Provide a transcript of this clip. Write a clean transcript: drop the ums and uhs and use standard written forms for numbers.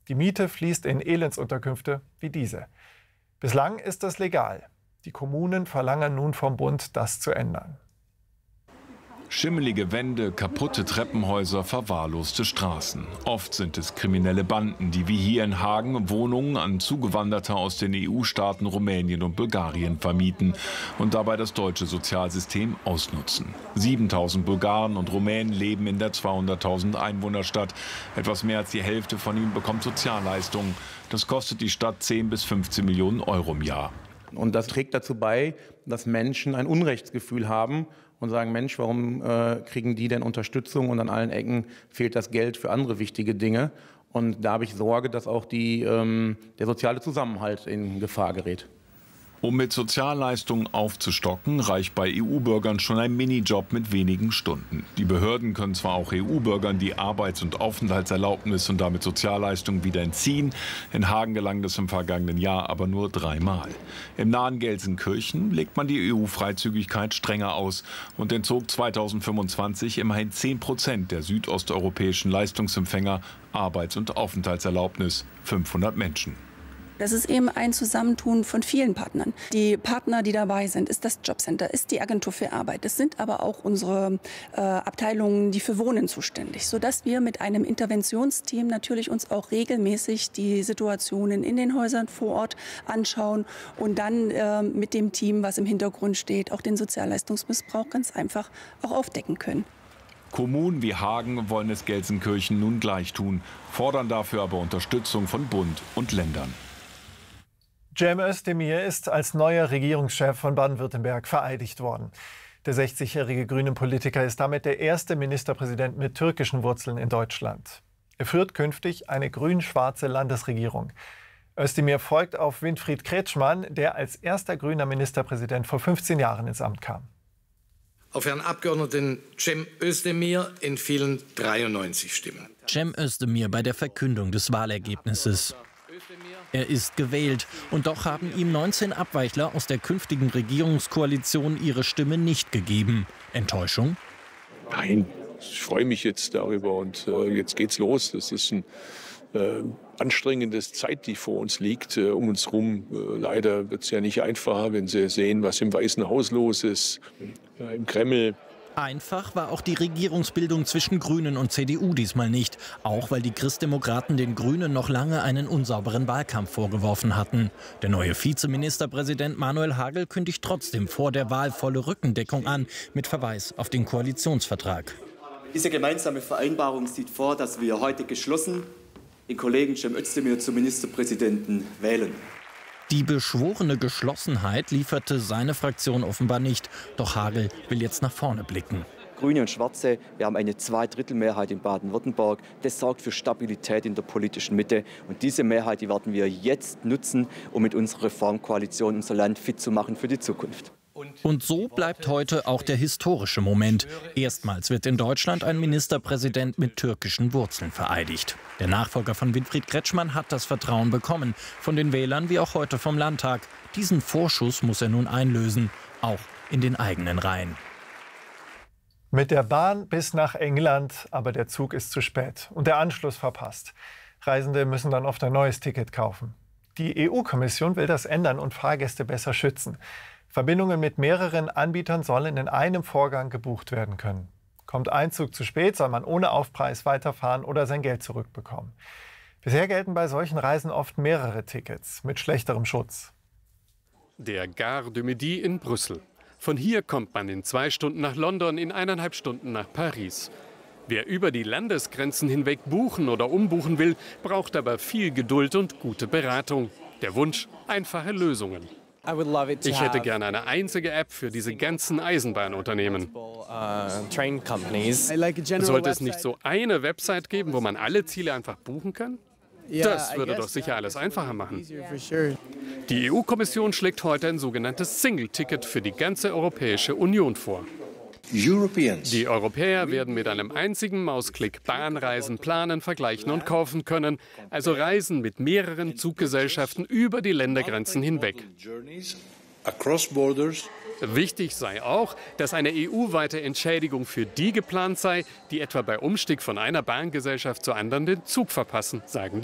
Die Miete fließt in Elendsunterkünfte wie diese. Bislang ist das legal. Die Kommunen verlangen nun vom Bund, das zu ändern. Schimmelige Wände, kaputte Treppenhäuser, verwahrloste Straßen. Oft sind es kriminelle Banden, die wie hier in Hagen Wohnungen an Zugewanderte aus den EU-Staaten Rumänien und Bulgarien vermieten und dabei das deutsche Sozialsystem ausnutzen. 7.000 Bulgaren und Rumänen leben in der 200.000 Einwohnerstadt. Etwas mehr als die Hälfte von ihnen bekommt Sozialleistungen. Das kostet die Stadt 10 bis 15 Millionen Euro im Jahr. Und das trägt dazu bei, dass Menschen ein Unrechtsgefühl haben und sagen, Mensch, warum kriegen die denn Unterstützung und an allen Ecken fehlt das Geld für andere wichtige Dinge. Und da habe ich Sorge, dass auch der soziale Zusammenhalt in Gefahr gerät. Um mit Sozialleistungen aufzustocken, reicht bei EU-Bürgern schon ein Minijob mit wenigen Stunden. Die Behörden können zwar auch EU-Bürgern die Arbeits- und Aufenthaltserlaubnis und damit Sozialleistungen wieder entziehen. In Hagen gelang das im vergangenen Jahr aber nur 3-mal. Im nahen Gelsenkirchen legt man die EU-Freizügigkeit strenger aus und entzog 2025 immerhin 10% der südosteuropäischen Leistungsempfänger Arbeits- und Aufenthaltserlaubnis, 500 Menschen. Das ist eben ein Zusammentun von vielen Partnern. Die Partner, die dabei sind, ist das Jobcenter, ist die Agentur für Arbeit. Das sind aber auch unsere Abteilungen, die für Wohnen zuständig, sodass wir mit einem Interventionsteam natürlich uns auch regelmäßig die Situationen in den Häusern vor Ort anschauen und dann mit dem Team, was im Hintergrund steht, auch den Sozialleistungsmissbrauch ganz einfach auch aufdecken können. Kommunen wie Hagen wollen es Gelsenkirchen nun gleich tun, fordern dafür aber Unterstützung von Bund und Ländern. Cem Özdemir ist als neuer Regierungschef von Baden-Württemberg vereidigt worden. Der 60-jährige Grünen-Politiker ist damit der erste Ministerpräsident mit türkischen Wurzeln in Deutschland. Er führt künftig eine grün-schwarze Landesregierung. Özdemir folgt auf Winfried Kretschmann, der als erster grüner Ministerpräsident vor 15 Jahren ins Amt kam. Auf Herrn Abgeordneten Cem Özdemir entfielen 93 Stimmen. Cem Özdemir bei der Verkündung des Wahlergebnisses. Er ist gewählt und doch haben ihm 19 Abweichler aus der künftigen Regierungskoalition ihre Stimme nicht gegeben. Enttäuschung? Nein, ich freue mich jetzt darüber und jetzt geht's los. Das ist ein anstrengendes Zeit, die vor uns liegt, um uns rum. Leider wird es ja nicht einfacher, wenn Sie sehen, was im Weißen Haus los ist, im Kreml. Einfach war auch die Regierungsbildung zwischen Grünen und CDU diesmal nicht. Auch weil die Christdemokraten den Grünen noch lange einen unsauberen Wahlkampf vorgeworfen hatten. Der neue Vizeministerpräsident Manuel Hagel kündigt trotzdem vor der Wahl volle Rückendeckung an, mit Verweis auf den Koalitionsvertrag. Diese gemeinsame Vereinbarung sieht vor, dass wir heute geschlossen den Kollegen Cem Özdemir zum Ministerpräsidenten wählen. Die beschworene Geschlossenheit lieferte seine Fraktion offenbar nicht. Doch Hagel will jetzt nach vorne blicken. Grüne und Schwarze, wir haben eine 2/3 in Baden-Württemberg. Das sorgt für Stabilität in der politischen Mitte. Und diese Mehrheit, die werden wir jetzt nutzen, um mit unserer Reformkoalition unser Land fit zu machen für die Zukunft. Und so bleibt heute auch der historische Moment. Erstmals wird in Deutschland ein Ministerpräsident mit türkischen Wurzeln vereidigt. Der Nachfolger von Winfried Kretschmann hat das Vertrauen bekommen, von den Wählern wie auch heute vom Landtag. Diesen Vorschuss muss er nun einlösen, auch in den eigenen Reihen. Mit der Bahn bis nach England, aber der Zug ist zu spät und der Anschluss verpasst. Reisende müssen dann oft ein neues Ticket kaufen. Die EU-Kommission will das ändern und Fahrgäste besser schützen. Verbindungen mit mehreren Anbietern sollen in einem Vorgang gebucht werden können. Kommt ein Zug zu spät, soll man ohne Aufpreis weiterfahren oder sein Geld zurückbekommen. Bisher gelten bei solchen Reisen oft mehrere Tickets mit schlechterem Schutz. Der Gare de Midi in Brüssel. Von hier kommt man in 2 Stunden nach London, in 1,5 Stunden nach Paris. Wer über die Landesgrenzen hinweg buchen oder umbuchen will, braucht aber viel Geduld und gute Beratung. Der Wunsch: einfache Lösungen. Ich hätte gerne eine einzige App für diese ganzen Eisenbahnunternehmen. Sollte es nicht so eine Website geben, wo man alle Ziele einfach buchen kann? Das würde doch sicher alles einfacher machen. Die EU-Kommission schlägt heute ein sogenanntes Single-Ticket für die ganze Europäische Union vor. Die Europäer werden mit einem einzigen Mausklick Bahnreisen planen, vergleichen und kaufen können, also Reisen mit mehreren Zuggesellschaften über die Ländergrenzen hinweg. Wichtig sei auch, dass eine EU-weite Entschädigung für die geplant sei, die etwa bei Umstieg von einer Bahngesellschaft zur anderen den Zug verpassen, sagen